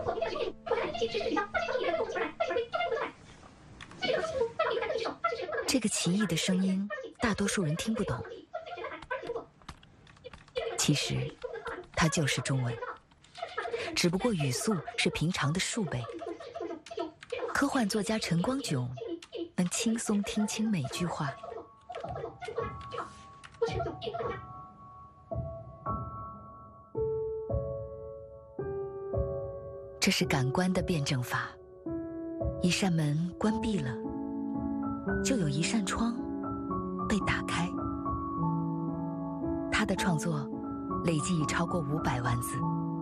这个奇异的声音，大多数人听不懂。其实，它就是中文，只不过语速是平常的数倍。科幻作家陈光炯能轻松听清每句话。这是感官的辩证法，一扇门关闭了，就有一扇窗被打开。他的创作累计已超过500万字。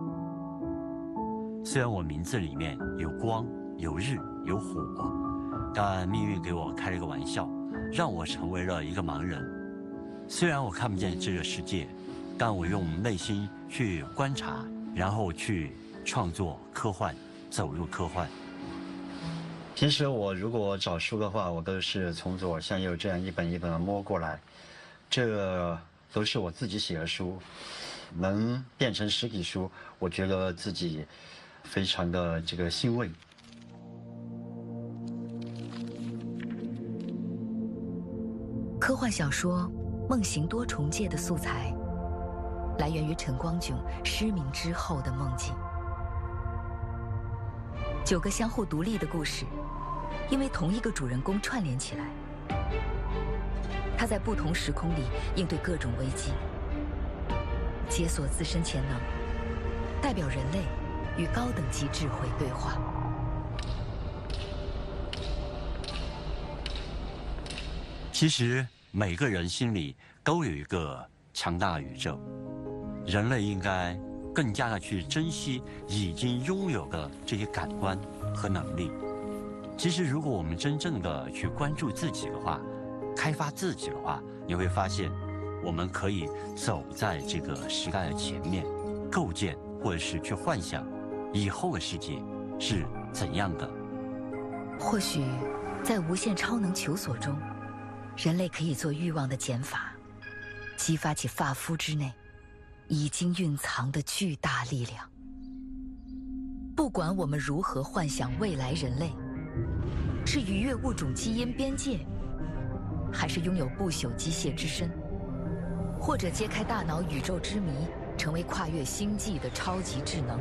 虽然我名字里面有光、有日、有火，但命运给我开了个玩笑，让我成为了一个盲人。虽然我看不见这个世界，但我用内心去观察，然后去创作科幻，走入科幻。 平时我如果找书的话，我都是从左向右这样一本一本的摸过来，这都是我自己写的书，能变成实体书，我觉得自己非常的欣慰。 科幻小说《梦行多重界》的素材来源于陈光炯失明之后的梦境。9个相互独立的故事，因为同一个主人公串联起来。他在不同时空里应对各种危机，解锁自身潜能，代表人类与高等级智慧对话。 其实每个人心里都有一个强大的宇宙，人类应该更加的去珍惜已经拥有的这些感官和能力。其实如果我们真正的去关注自己的话，开发自己的话，你会发现我们可以走在这个时代的前面，构建或者是去幻想以后的世界是怎样的。 或许在无限超能求索中，人类可以做欲望的减法，激发起发肤之内已经蕴藏的巨大力量。不管我们如何幻想未来人类，是逾越物种基因边界，还是拥有不朽机械之身，或者揭开大脑宇宙之谜，成为跨越星际的超级智能，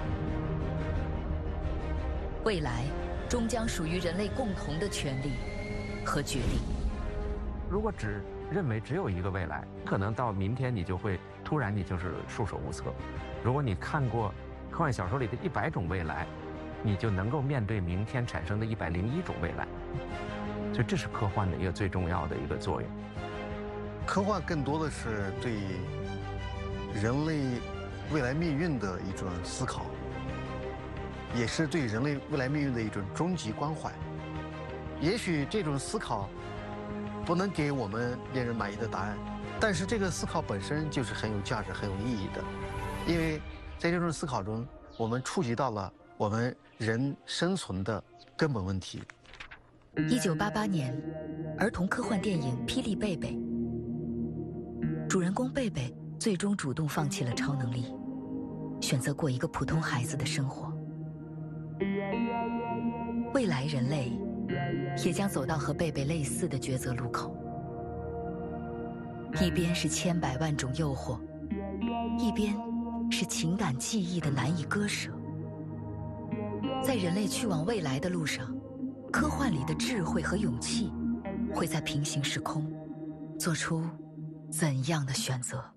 未来终将属于人类共同的权利和决定。 如果只认为只有一个未来，可能到明天你就会突然你就是束手无策。如果你看过科幻小说里的100种未来，你就能够面对明天产生的101种未来。所以这是科幻的一个最重要的一个作用。 科幻更多的是对人类未来命运的一种思考，也是对人类未来命运的一种终极关怀。也许这种思考不能给我们令人满意的答案，但是这个思考本身就是很有价值、很有意义的，因为在这种思考中，我们触及到了我们人生存的根本问题。 1988年，儿童科幻电影《霹雳贝贝》，主人公贝贝最终主动放弃了超能力，选择过一个普通孩子的生活。未来人类也将走到和贝贝类似的抉择路口，一边是千百万种诱惑，一边是情感记忆的难以割舍。在人类去往未来的路上，科幻里的智慧和勇气会在平行时空做出怎样的选择？